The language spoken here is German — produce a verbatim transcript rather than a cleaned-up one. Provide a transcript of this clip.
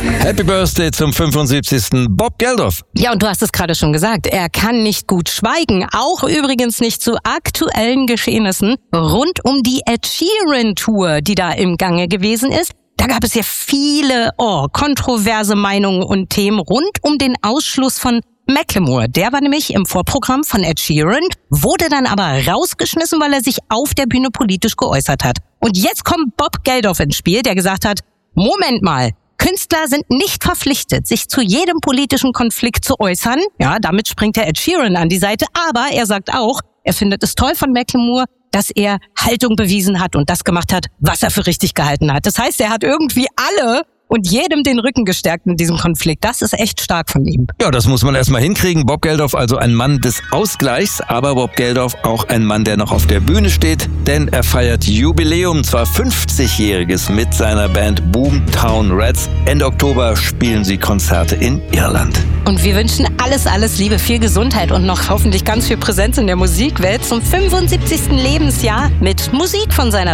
Happy Birthday zum fünfundsiebzigsten Bob Geldof. Ja, und du hast es gerade schon gesagt, er kann nicht gut schweigen. Auch übrigens nicht zu aktuellen Geschehnissen rund um die Ed Sheeran-Tour, die da im Gange gewesen ist. Da gab es ja viele oh, kontroverse Meinungen und Themen rund um den Ausschluss von Macklemore. Der war nämlich im Vorprogramm von Ed Sheeran, wurde dann aber rausgeschmissen, weil er sich auf der Bühne politisch geäußert hat. Und jetzt kommt Bob Geldof ins Spiel, der gesagt hat, Moment mal, Künstler sind nicht verpflichtet, sich zu jedem politischen Konflikt zu äußern. Ja, damit springt der Ed Sheeran an die Seite. Aber er sagt auch, er findet es toll von Macklemore, dass er Haltung bewiesen hat und das gemacht hat, was er für richtig gehalten hat. Das heißt, er hat irgendwie alle und jedem den Rücken gestärkt in diesem Konflikt. Das ist echt stark von ihm. Ja, das muss man erstmal hinkriegen. Bob Geldof also ein Mann des Ausgleichs, aber Bob Geldof auch ein Mann, der noch auf der Bühne steht, denn er feiert Jubiläum, zwar fünfzigjähriges mit seiner Band Boomtown Rats. Ende Oktober spielen sie Konzerte in Irland. Und wir wünschen alles, alles Liebe, viel Gesundheit und noch hoffentlich ganz viel Präsenz in der Musikwelt zum fünfundsiebzigsten Lebensjahr mit Musik von seiner